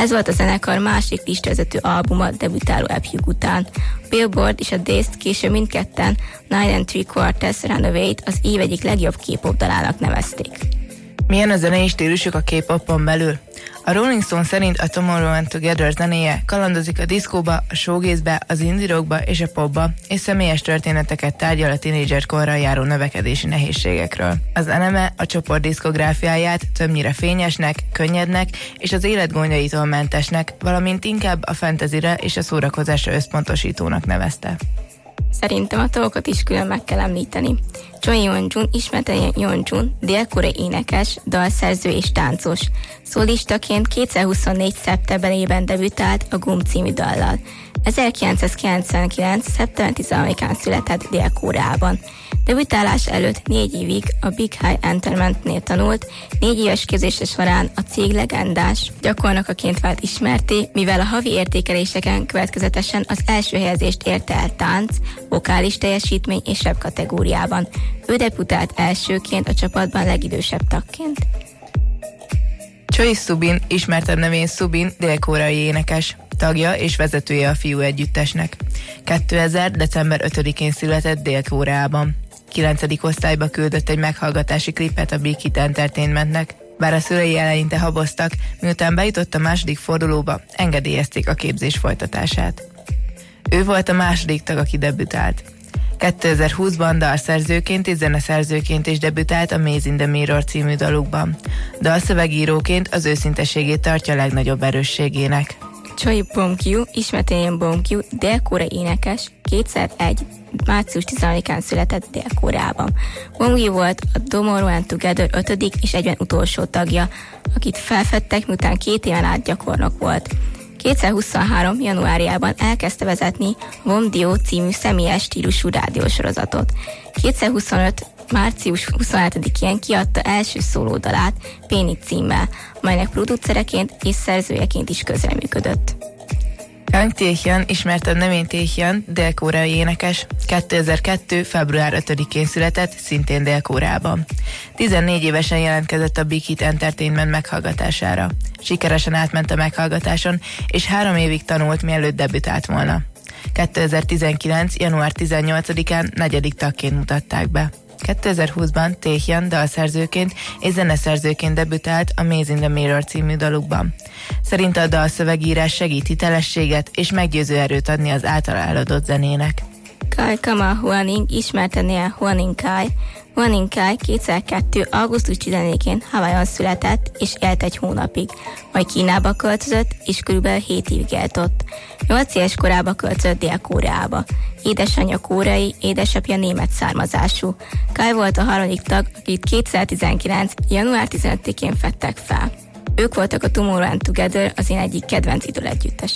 Ez volt a zenekar másik listavezető albuma debütáló epjük után. A Billboard és a Dazed később mindketten Nine and 3/4 Runaway-t az év egyik legjobb K-pop dalának nevezték. Milyen a zenei stílusuk a K-popon belül? A Rolling Stone szerint a Tomorrow Together zenéje kalandozik a diszkóba, a showgaze-be, az indie rockba és a popba, és személyes történeteket tárgyal a tínédzser korral járó növekedési nehézségekről. Az anime a csoport diszkográfiáját többnyire fényesnek, könnyednek és az élet gondjaitól mentesnek, valamint inkább a fantasyre és a szórakozásra összpontosítónak nevezte. Szerintem a dolgokat is külön meg kell említeni. Choi Yeonjun, ismerten Yeonjun, dél-koreai énekes, dalszerző és táncos. Szólistaként 2024. szeptemberében debütált a Gum című dallal. 1999. szeptember 13-án született Dél-Koreában. Debütálás előtt 4 évig a Big High Entertainmentnél tanult, 4 éves képzése során a cég legendás gyakornokaként vált ismerté, mivel a havi értékeléseken következetesen az első helyezést érte el tánc, vokális teljesítmény és rap kategóriában. Ő debütált elsőként a csapatban legidősebb tagként. Choi Subin, ismertebb nevén Subin, dél-koreai énekes, tagja és vezetője a fiú együttesnek. 2000. december 5-én született Dél-Koreában. 9. osztályba küldött egy meghallgatási klipet a Big Hit Entertainmentnek. Bár a szülei eleinte haboztak, miután bejutott a második fordulóba, engedélyezték a képzés folytatását. Ő volt a második tag, aki debütált. 2020-ban dalszerzőként és zeneszerzőként is debütált a Maze in the Mirror című dalukban. Dalszövegíróként az őszinteségét tartja legnagyobb erősségének. Choi Bong-kyu, ismerten Bong-kyu, dél-koreai énekes, 2001. március 13-án született Dél-Koreában. Bong-kyu volt a Tomorrow Together 5. és egyben utolsó tagja, akit felfedtek, miután 2 éven át gyakornok volt. 2023. januárjában elkezdte vezetni Womdio című személyes stílusú rádiósorozatot. 2025. március 27-én kiadta első szólódalát Péni címmel, amelynek producereként és szerzőjeként is közreműködött. Kang Tae-hyun, ismertebb nevén Tae-hyun, dél-koreai énekes, 2002. február 5-én született, szintén Dél-Koreában. 14 évesen jelentkezett a Big Hit Entertainment meghallgatására. Sikeresen átment a meghallgatáson, és 3 évig tanult, mielőtt debütált volna. 2019. január 18-án 4. tagként mutatták be. 2020-ban Tae-hyun dalszerzőként és zeneszerzőként debütált a Maze in the Mirror című dalukban. Szerinte a dalszövegírás segít hitelességet és meggyőző erőt adni az általa eladott zenének. Kai Kama Huaning, ismerten Huaning Kai. Huaning Kai 2002. augusztus 14-én Hawaiion született és élt 1 hónapig, majd Kínába költözött és körülbelül 7 évig élt ott. 8 éves korába költözött Dél-Koreába. Édesanyja koreai, édesapja német származású. Kai volt a 3. tag, akit 2019. január 15-én fedtek fel. Ők voltak a Tomorrow Together, az én egyik kedvenc idol együttes.